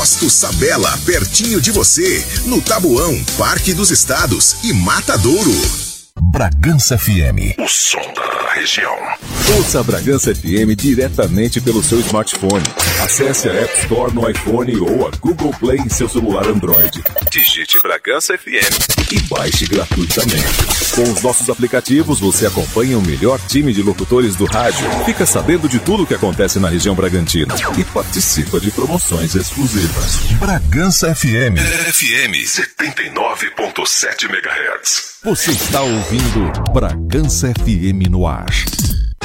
Posto Sabela, pertinho de você, no Tabuão, Parque dos Estados e Matadouro. Bragança FM, o som da região. Ouça a Bragança FM diretamente pelo seu smartphone. Acesse a App Store no iPhone ou a Google Play em seu celular Android. Digite Bragança FM e baixe gratuitamente. Com os nossos aplicativos, você acompanha o melhor time de locutores do rádio, fica sabendo de tudo o que acontece na região Bragantina e participa de promoções exclusivas. Bragança FM. FM 79.7 MHz. Você está ouvindo Bragança FM no ar.